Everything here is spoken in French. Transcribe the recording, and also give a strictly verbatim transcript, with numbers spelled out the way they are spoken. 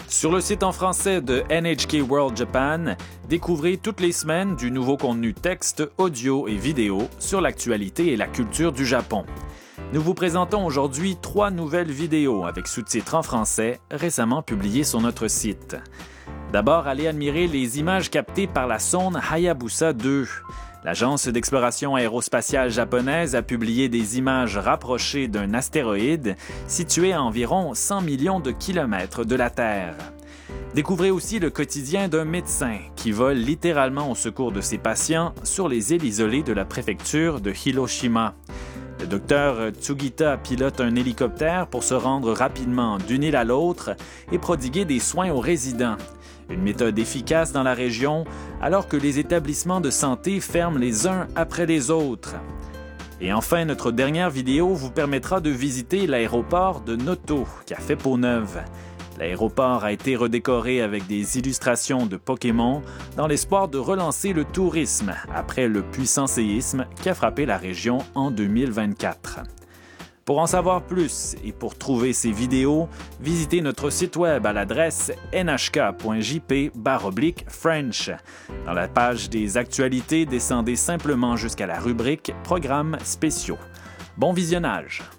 Sur le site en français de N H K World Japan, découvrez toutes les semaines du nouveau contenu texte, audio et vidéo sur l'actualité et la culture du Japon. Nous vous présentons aujourd'hui trois nouvelles vidéos avec sous-titres en français récemment publiées sur notre site. D'abord, allez admirer les images captées par la sonde Hayabusa deux. L'agence d'exploration aérospatiale japonaise a publié des images rapprochées d'un astéroïde situé à environ cent millions de kilomètres de la Terre. Découvrez aussi le quotidien d'un médecin qui vole littéralement au secours de ses patients sur les îles isolées de la préfecture de Hiroshima. Le docteur Tsugita pilote un hélicoptère pour se rendre rapidement d'une île à l'autre et prodiguer des soins aux résidents. Une méthode efficace dans la région, alors que les établissements de santé ferment les uns après les autres. Et enfin, notre dernière vidéo vous permettra de visiter l'aéroport de Noto, qui a fait peau neuve. L'aéroport a été redécoré avec des illustrations de Pokémon dans l'espoir de relancer le tourisme après le puissant séisme qui a frappé la région en deux mille vingt-quatre. Pour en savoir plus et pour trouver ces vidéos, visitez notre site web à l'adresse n h k point j p barre oblique French. Dans la page des actualités, descendez simplement jusqu'à la rubrique Programmes spéciaux. Bon visionnage!